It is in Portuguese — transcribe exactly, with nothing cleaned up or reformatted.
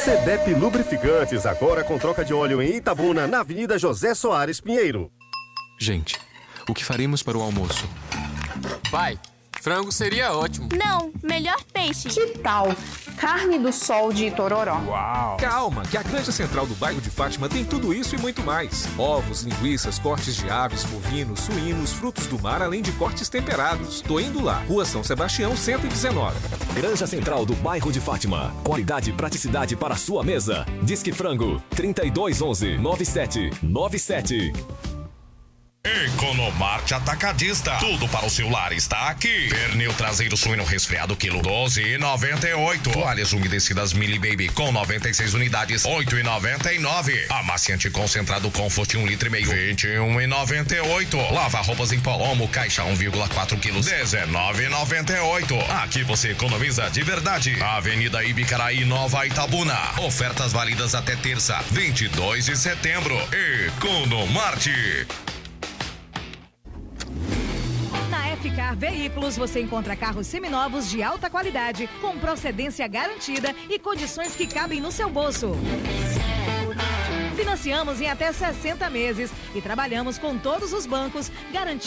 Sedep Lubrificantes, agora com troca de óleo em Itabuna, na Avenida José Soares Pinheiro. Gente, o que faremos para o almoço? Pai, frango seria ótimo. Não, melhor peixe. Que tal carne do sol de Itororó? Uau! Calma, que a Granja Central do bairro de Fátima tem tudo isso e muito mais. Ovos, linguiças, cortes de aves, bovinos, suínos, frutos do mar, além de cortes temperados. Tô indo lá. Rua São Sebastião, cento e dezenove. Granja Central do bairro de Fátima. Qualidade e praticidade para a sua mesa. Disque Frango, trinta e dois onze, noventa e sete noventa e sete. Economarte Atacadista. Tudo para o seu lar está aqui. Pernil traseiro suíno resfriado, quilo doze e noventa e oito. Toalhas umedecidas Mili Baby com noventa e seis unidades, oito e noventa e nove. Amaciante concentrado Comfort um litro e meio, vinte e um e noventa e oito. Lava roupas em Polomo, caixa um vírgula quatro quilos, dezenove e noventa e oito. Aqui você economiza de verdade. Avenida Ibicaraí, Nova Itabuna. Ofertas válidas até terça, vinte e dois de setembro. Economarte. Na F-Car Veículos você encontra carros seminovos de alta qualidade, com procedência garantida e condições que cabem no seu bolso. Financiamos em até sessenta meses e trabalhamos com todos os bancos, garantindo